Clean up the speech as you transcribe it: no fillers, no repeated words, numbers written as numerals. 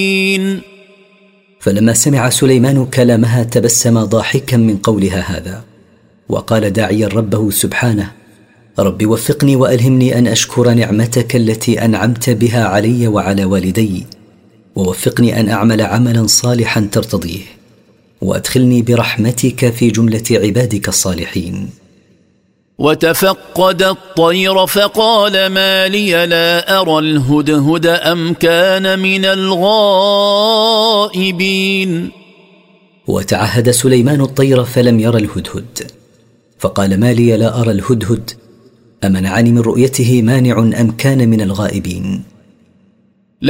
فلما سمع سليمان كلامها تبسم ضاحكا من قولها هذا، وقال داعيا ربه سبحانه: رب وفقني وألهمني أن أشكر نعمتك التي أنعمت بها علي وعلى والدي، ووفقني أن أعمل عملا صالحا ترتضيه، وأدخلني برحمتك في جملة عبادك الصالحين. وتفقد الطير فقال ما لي لا أرى الهدهد أم كان من الغائبين. وتعهد سليمان الطير فلم ير الهدهد، فقال ما لي لا أرى الهدهد، أمنعني من رؤيته مانع أم كان من الغائبين.